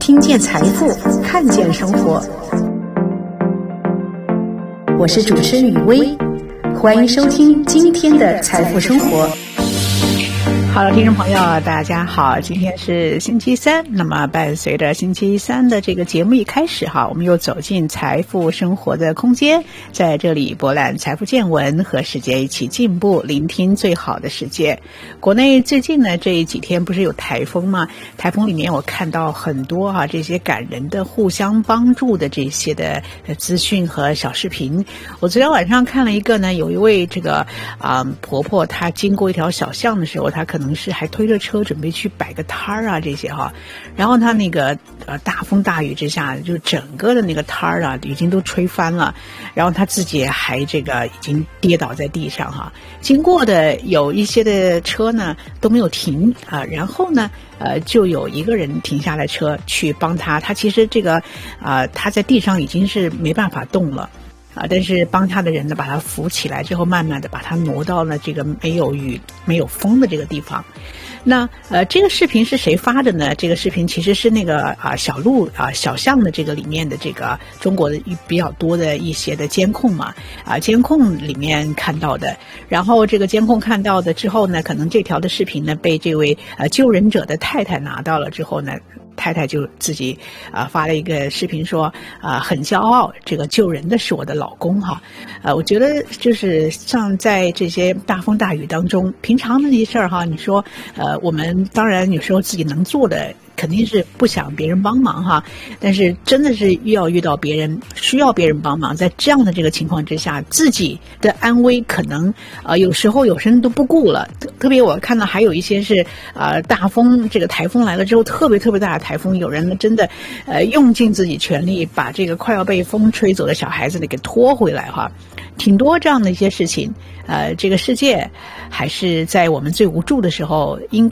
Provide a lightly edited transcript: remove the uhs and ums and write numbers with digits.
听见财富，看见生活。我是主持人雨薇，欢迎收听今天的财富生活。 好了，听众朋友大家好，今天是星期三，那么伴随着星期三的这个节目一开始哈，我们又走进财富生活的空间，在这里博览财富见闻，和世界一起进步，聆听最好的世界。国内最近呢这几天不是有台风吗？台风里面我看到很多这些感人的互相帮助的这些的资讯和小视频。我昨天晚上看了一个呢，有一位这个婆婆，她经过一条小巷的时候，她可能是还推着车准备去摆个摊儿这些然后她那个大风大雨之下，就整个的那个摊儿已经都吹翻了，然后她自己还这个已经跌倒在地上经过的有一些的车呢都没有停然后呢就有一个人停下来车去帮她，她其实这个她在地上已经是没办法动了但是帮他的人呢，把他扶起来之后，慢慢的把他挪到了这个没有雨、没有风的这个地方。那这个视频是谁发的呢？这个视频其实是那个小路小巷的这个里面的这个中国的比较多的一些的监控嘛监控里面看到的。然后这个监控看到的之后呢，可能这条的视频呢被这位救人者的太太拿到了之后呢，太太就自己发了一个视频说很骄傲，这个救人的是我的老公我觉得就是像在这些大风大雨当中，平常的那些事儿你说我们当然有时候自己能做的肯定是不想别人帮忙但是真的是要遇到别人需要别人帮忙，在这样的这个情况之下，自己的安危可能有时候有些人都不顾了。特别我看到还有一些是大风，这个台风来了之后，特别特别大的台风，有人呢真的用尽自己全力把这个快要被风吹走的小孩子给拖回来挺多这样的一些事情。这个世界还是在我们最无助的时候应该